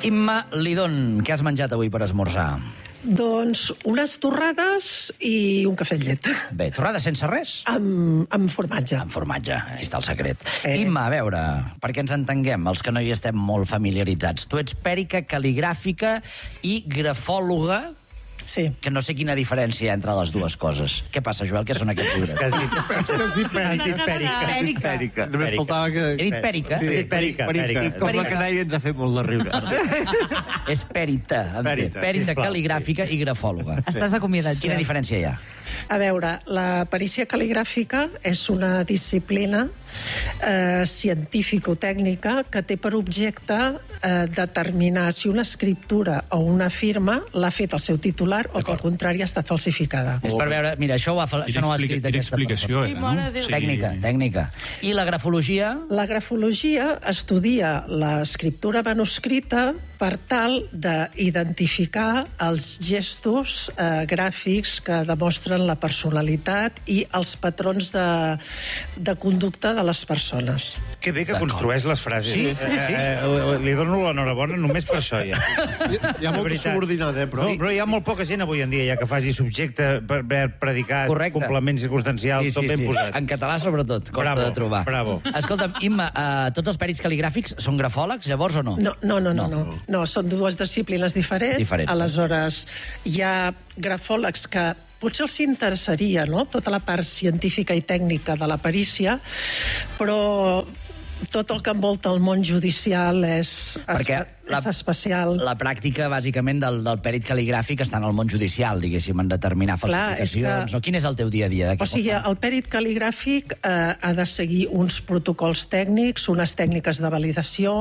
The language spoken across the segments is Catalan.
Imma Lidón, què has menjat avui per esmorzar? Doncs unes torrades i un cafè amb llet. Bé, torrades sense res? Amb formatge. Amb formatge, aquí està el secret. Imma, a veure, perquè ens entenguem, els que no hi estem molt familiaritzats. Tu ets pèrica, cal·ligràfica i grafòloga, Sí. que no sé quina diferència entre les dues coses. Què passa, Joel, què són aquests llibres? Has dit pèrica. Només faltava que... He dit pèrica? Sí, pèrica. Com la canalla ens ha fet molt de riure. És pèrita, pèrita cal·ligràfica i grafòloga. Estàs acomiadat, Quina diferència hi ha? A veure, la perícia cal·ligràfica és una disciplina científico-tècnica que té per objecte determinar si una escriptura o una firma l'ha fet el seu titular o que al contrari ha estat falsificada. És per veure, mira, això no ho ha escrit aquesta persona. Tècnica. I la grafologia? La grafologia estudia l'escriptura manuscrita per tal d'identificar els gestos gràfics que demostren la personalitat i els patrons de conducta de les persones. Que bé que construeix les frases. Sí. Li dono l'enhorabona només per això, ja. Hi ha molta subordinada, però... Però hi ha molt poca gent avui en dia ja que faci subjecte, verb, predicat, Correcte. complement circumstancial, tot ben posat. En català, sobretot, costa de trobar. Bravo. Escolta'm, Imma, tots els pèrits cal·ligràfics són grafòlegs, llavors, o no? No, són dues disciplines diferents. Aleshores, hi ha grafòlegs que potser els interessaria, no?, tota la part científica i tècnica de la perícia, però tot el que envolta el món judicial és especial. La pràctica, bàsicament, del pèrit cal·ligràfic està en el món judicial, diguéssim, en determinar falsificacions. Quin és el teu dia a dia? O sigui, el pèrit cal·ligràfic ha de seguir uns protocols tècnics, unes tècniques de validació,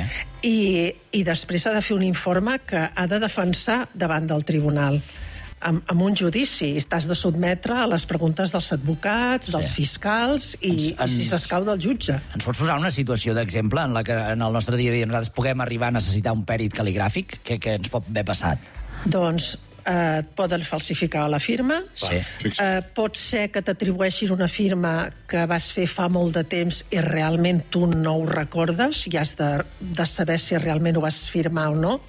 i després ha de fer un informe que ha de defensar davant del tribunal. Amb un judici t'has de sotmetre a les preguntes dels advocats, dels fiscals i, si s'escau, del jutge. Ens pots posar una situació d'exemple en la que en el nostre dia a dia nosaltres puguem arribar a necessitar un pèrit cal·ligràfic? Què ens pot haver passat? Doncs et poden falsificar la firma. Pot ser que t'atribueixin una firma que vas fer fa molt de temps i realment tu no ho recordes i has de saber si realment ho vas firmar o no.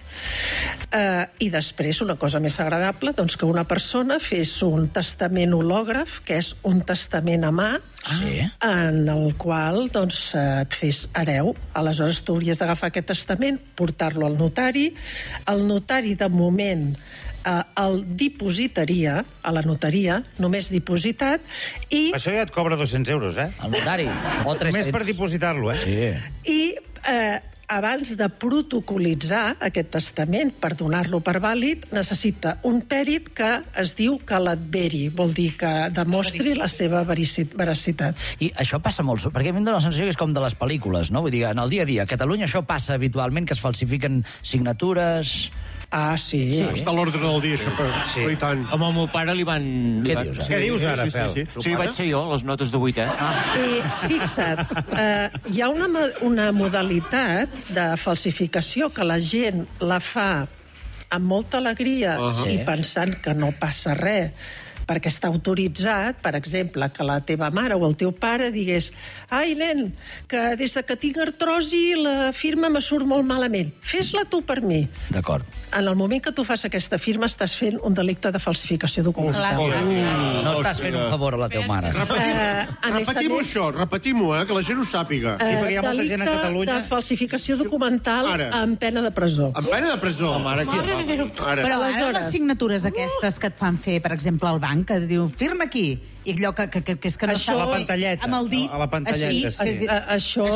I després, una cosa més agradable, doncs que una persona fes un testament hològraf, que és un testament a mà, en el qual et fes hereu. Aleshores tu hauries d'agafar aquest testament, portar-lo al notari. El notari, de moment, el dipositaria a la notaria, només dipositat, i... Això ja et cobra 200 euros, eh? El notari, o 300. Només per dipositar-lo, eh? Sí. I abans de protocolitzar aquest testament, per donar-lo per vàlid, necessita un pèrit que es diu que l'adveri, vol dir que demostri la seva veracitat. I això passa molt, perquè a mi em dóna la sensació que és com de les pel·lícules, no? Vull dir, en el dia a dia, a Catalunya això passa habitualment, que es falsifiquen signatures... Ah, sí. Està a l'ordre del dia, això. Sí. I tant. Amb el meu pare li van... Què dius ara, Fel? Sí, vaig ser jo, les notes de 8, I fixa't, hi ha una modalitat de falsificació que la gent la fa amb molta alegria i pensant que no passa res, perquè està autoritzat, per exemple, que la teva mare o el teu pare digués: ai, nen, que des que tinc artrosi la firma me surt molt malament. Fes-la tu per mi. D'acord. En el moment que tu fas aquesta firma estàs fent un delicte de falsificació documental. No estàs fent un favor a la teva mare. Repetim-ho això, repetim-ho, que la gent ho sàpiga. Delicte de falsificació documental amb pena de presó. Amb pena de presó? Però ara les signatures aquestes que et fan fer, per exemple, al banc, que diu, firma aquí, i allò que és que no està... A la pantalleta. Amb el dit, a la pantalleta, així. Això...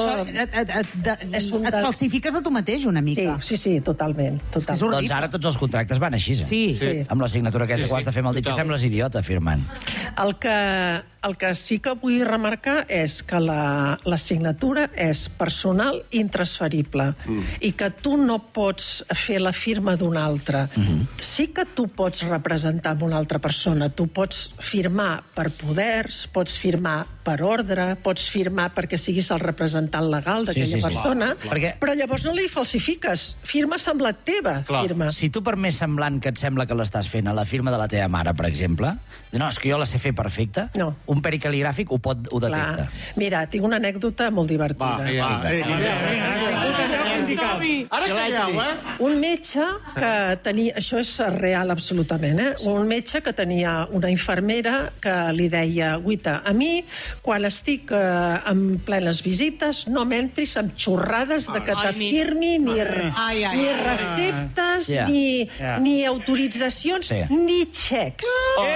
Et falsifiques a tu mateix una mica. Sí, totalment. Doncs ara tots els contractes van així, Sí. Amb la signatura aquesta que ho has de fer amb el dit, que sembles idiota firmant. El que sí que vull remarcar és que la signatura és personal i intransferible i que tu no pots fer la firma d'un altre. Sí que tu pots representar una altra persona, tu pots firmar per poders, pots firmar per ordre, pots firmar perquè siguis el representant legal d'aquella persona, però llavors no li falsifiques, firmes amb la teva firma. Si tu, per més semblant que et sembla que l'estàs fent a la firma de la teva mare, per exemple, no, és que jo la sé fer perfecta, un pèrit cal·ligràfic ho detecta. Mira, tinc una anècdota molt divertida. sindical. Ara calleu, Un metge que tenia... Això és real, absolutament, Un metge que tenia una infermera que li deia: Guita, a mi, quan estic en plenes visites, no m'entris amb xorrades de que t'afirmi ni receptes, ni autoritzacions, ni xecs.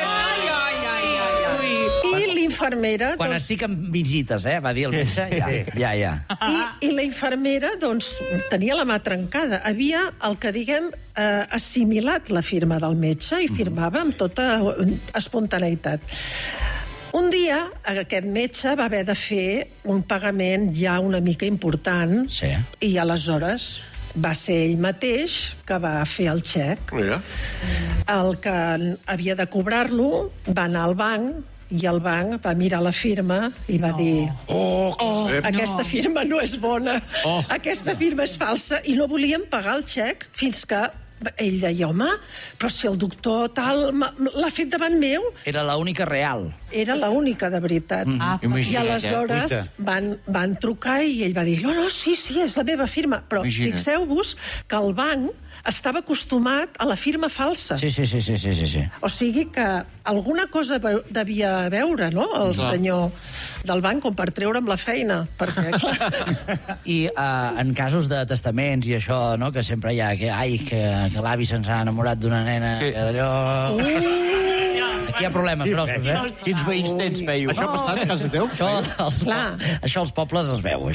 I l'infermera... Quan estic en visites, va dir el metge, ja. I la infermera, doncs, tenia la mà trencada. Havia, el que diguem, assimilat la firma del metge i firmava amb tota espontaneïtat. Un dia, aquest metge va haver de fer un pagament ja una mica important i aleshores va ser ell mateix que va fer el xec. El que havia de cobrar-lo va anar al banc i el banc va mirar la firma i va dir: aquesta firma no és bona, aquesta firma és falsa, i no volien pagar el xec fins que ell deia: home, però si el doctor tal l'ha fet davant meu... Era l'única real. Era l'única de veritat. I aleshores van trucar i ell va dir: no, sí, és la meva firma. Però fixeu-vos que el banc estava acostumat a la firma falsa. Sí. O sigui que alguna cosa devia veure, no?, el senyor del banc, com per treure'm la feina. Perquè, clar... I en casos de testaments i això, no?, que sempre hi ha que l'avi se'ns ha enamorat d'una nena, que d'allò... Aquí hi ha problemes grossos, Quins veïns tens, veio? Això ha passat a casa teu? Això als pobles es veu,